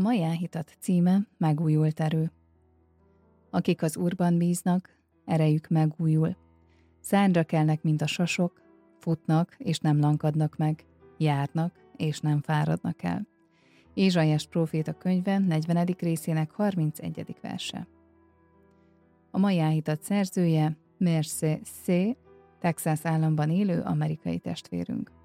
mai áhítat címe Megújult erő. Akik az Úrban bíznak, erejük megújul. Szárnyra kelnek, mint a sasok, futnak és nem lankadnak meg, járnak és nem fáradnak el. Ézsaiás próféta könyve 40. részének 31. verse. A mai áhítat szerzője Merce C., Texas államban élő amerikai testvérünk.